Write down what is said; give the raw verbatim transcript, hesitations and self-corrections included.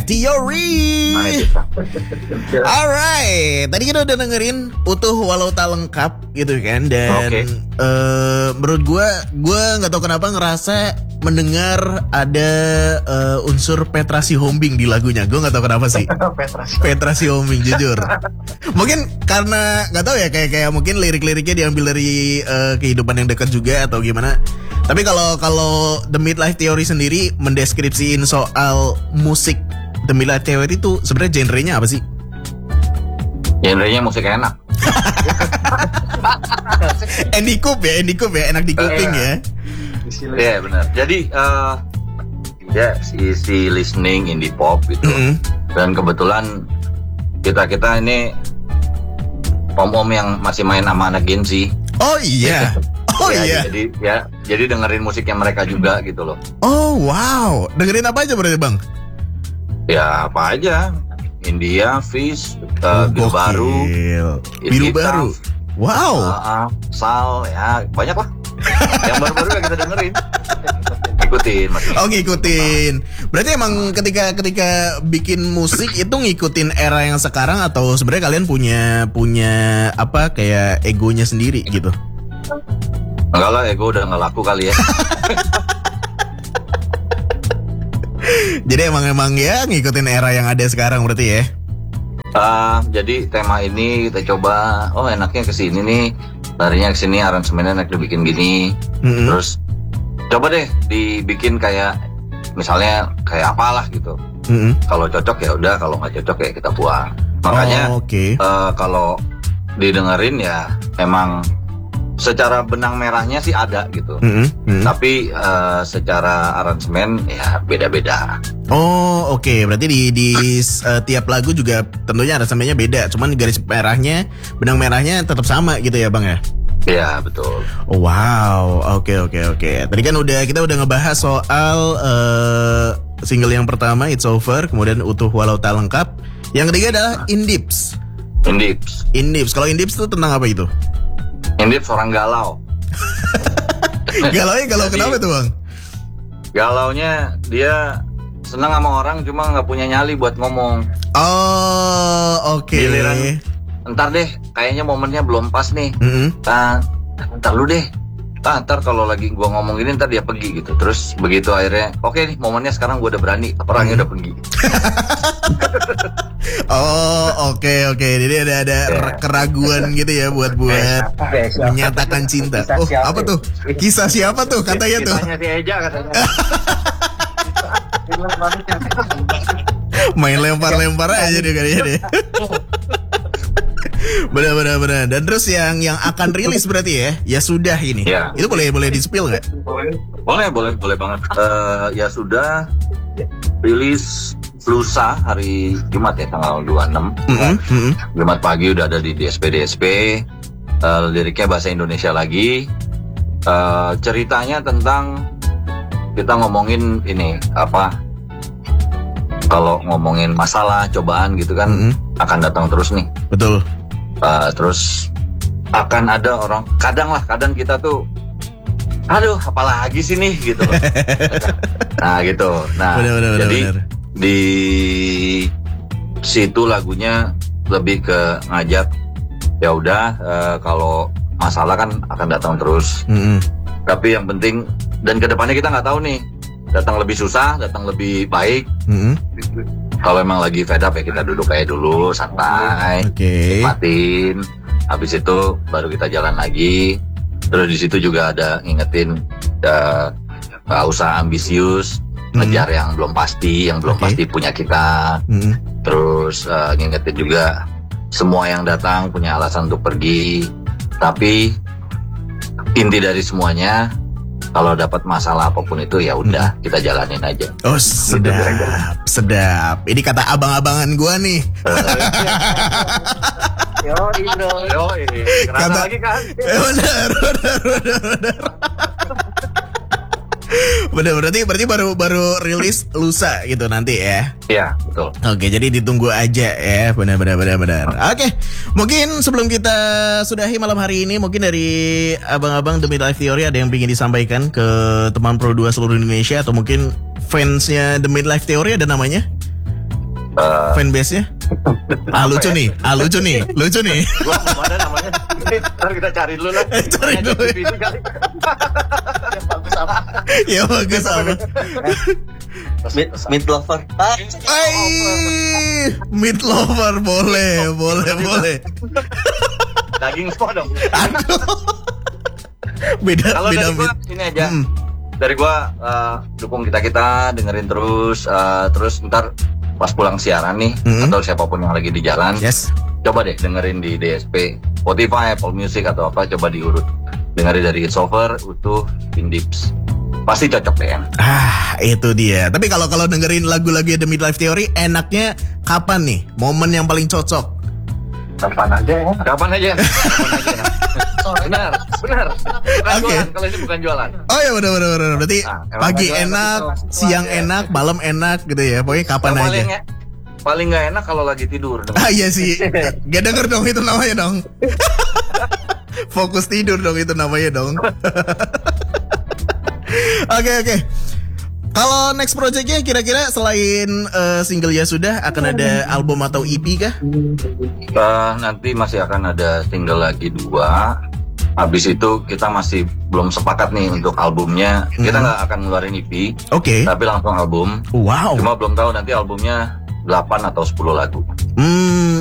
Theory. Alright, tadi kita udah dengerin Utuh Walau Tak Lengkap gitu kan. Dan okay. uh, menurut gue, gue gak tahu kenapa ngerasa mendengar ada uh, unsur Petra Sihombing di lagunya. Gue gak tahu kenapa sih. Petra Sihombing, jujur. Mungkin karena gak tahu ya, kayak kayak mungkin lirik-liriknya diambil dari uh, kehidupan yang dekat juga atau gimana. Tapi kalau kalau The Midlife Theory sendiri mendeskripsiin soal musik The Midlife Theory itu sebenarnya genrenya apa sih? Genrenya musik enak. Andy Coop ya, Andy Coop ya, enak di kuping ya. Iya yeah, benar. Jadi uh, ya si si listening indie pop gitu. Mm-hmm. Dan kebetulan kita kita ini om-om yang masih main sama anak Gen Z. Oh iya. Oh ya, iya. Jadi ya, jadi dengerin musiknya mereka juga gitu loh. Oh wow, dengerin apa aja berarti bang? Ya apa aja, India, Fish, uh, oh, Biru Baru, Biru Baru. Wow. Uh, uh, Sal, ya banyak lah. Yang baru-baru yang kita dengerin. Ikutin. Maksudnya. Oh ngikutin. Berarti emang ketika ketika bikin musik itu ngikutin era yang sekarang atau sebenarnya kalian punya punya apa kayak egonya sendiri gitu? Enggak lah, ego udah nggak laku kali ya. Jadi emang emang ya ngikutin era yang ada sekarang berarti ya. Uh, jadi tema ini kita coba, oh enaknya kesini nih, larinya kesini, aransemennya enak dibikin gini. Mm-hmm. Terus coba deh dibikin kayak misalnya kayak apalah gitu. Mm-hmm. Kalau cocok ya udah, kalau nggak cocok ya kita buang. Makanya oh, okay. uh, kalau didengerin ya emang secara benang merahnya sih ada gitu, mm-hmm. Mm-hmm. tapi uh, secara aransemen ya beda-beda. Oh oke, okay. Berarti di, di uh, tiap lagu juga tentunya aransemennya beda, cuman garis merahnya, benang merahnya tetap sama gitu ya bang ya? Iya betul. Oh, wow, oke okay, oke okay, oke. Okay. Tadi kan udah kita udah ngebahas soal uh, single yang pertama It's Over, kemudian Utuh Walau Tak Lengkap. Yang ketiga adalah In Deeps. In Deeps. In Deeps. Kalau In Deeps itu tentang apa itu? Indip seorang galau. Galaunya galau kenapa tuh bang? Galaunya dia senang sama orang cuma nggak punya nyali buat ngomong. Oh oke. Okay. Giliran, ntar deh kayaknya momennya belum pas nih. Mm-hmm. Nah, ntar lu deh. Ah, ntar kalau lagi gua ngomong gini ntar dia pergi gitu. Terus begitu akhirnya oke okay nih momennya sekarang gua udah berani, orangnya mm-hmm. udah pergi. Oh oke okay, oke okay. Jadi ada ada yeah. keraguan gitu ya buat buat menyatakan cinta. Oh apa tuh? Kisah siapa tuh katanya tuh? Kisahnya si Eja katanya. Main lempar-lempar aja deh kayaknya deh. Benar-benar benar. Dan terus yang yang akan rilis berarti ya? Ya sudah ini. Ya. Itu boleh boleh di-spill nggak? Boleh boleh boleh banget. Uh, ya sudah rilis lusa hari Jumat ya tanggal dua puluh enam. Mm-hmm. Jumat pagi udah ada di D S P D S P. Uh, liriknya bahasa Indonesia lagi. Uh, ceritanya tentang kita ngomongin ini apa? Kalau ngomongin masalah cobaan gitu kan mm-hmm. akan datang terus nih. Betul. Uh, terus akan ada orang kadang lah kadang kita tuh aduh apalagi sih nih gitu loh. Nah gitu. Nah bener, bener, jadi bener. Di situ lagunya lebih ke ngajak ya udah uh, kalau masalah kan akan datang terus. Mm-hmm. Tapi yang penting dan kedepannya kita nggak tahu nih datang lebih susah, datang lebih baik. Mm-hmm. Kalau emang lagi fed up ya kita duduk kayak dulu santai, okay. nikmatin. Habis itu baru kita jalan lagi. Terus di situ juga ada ngingetin uh, gak usah ambisius, mm-hmm. ngejar yang belum pasti, yang belum okay. pasti punya kita. Mm-hmm. Terus uh, ngingetin juga semua yang datang punya alasan untuk pergi. Tapi inti dari semuanya kalau dapat masalah apapun itu ya udah hmm. kita jalanin aja. Oh sedap, sedap. Ini kata abang-abangan gua nih. Yo, Indo. Yo, kerasa lagi kan? Benar, benar, benar, benar. Benar, berarti berarti baru baru rilis lusa gitu nanti ya? Iya, betul. Oke, jadi ditunggu aja ya, benar, benar, benar, benar. Oke, mungkin sebelum kita sudahi malam hari ini, mungkin dari abang-abang The Midlife Theory ada yang ingin disampaikan ke teman Pro dua seluruh Indonesia atau mungkin fansnya The Midlife Theory ada namanya? Uh, fanbase-nya? Ah lucu ya? nih, ah lucu nih, lucu nih. Gua belum ada namanya. Ntar kita cari dulu lah. Cari dulu. Yang bagus apa? Ya bagus apa? Meat, meat lover. Ah, Ay, meat lover boleh, boleh, boleh. Daging semua dong. Aduh. Beda, Kalau beda dari gua meat. ini aja. Hmm. Dari gua uh, dukung kita kita dengerin terus, uh, terus ntar pas pulang siaran nih Hmm. atau siapapun yang lagi di jalan, Yes. coba deh dengerin di D S P, Spotify, Apple Music atau apa, coba diurut. Dengerin dari It's Over, Utuh, Indips. Pasti cocok deh kan. Ah, itu dia. Tapi kalau kalau dengerin lagu-lagu The Midlife Theory, enaknya kapan nih? Momen yang paling cocok? kapan aja ya? Kapan aja? Kapan aja. Benar, benar. Bukan Oke. jualan, kalau ini bukan jualan. Oh ya benar benar benar. Berarti Ah, emang pagi nggak jualan, enak, tapi kalau- siang iya. enak, malam enak gitu ya. Pokoknya kapan Yang aja. paling ya- paling nggak enak kalau lagi tidur. Ah iya sih. Gak denger dong itu namanya dong. Fokus tidur dong itu namanya dong. Oke oke. Kalau next projectnya kira-kira selain eh, single Ya Sudah akan ada album atau E P kah? Uh, nanti masih akan ada single lagi dua. Habis itu kita masih belum sepakat nih untuk albumnya. Kita Hmm. nggak akan ngeluarin E P, Oke. tapi langsung album. Wow. Cuma belum tahu nanti albumnya delapan atau sepuluh lagu. Hmm.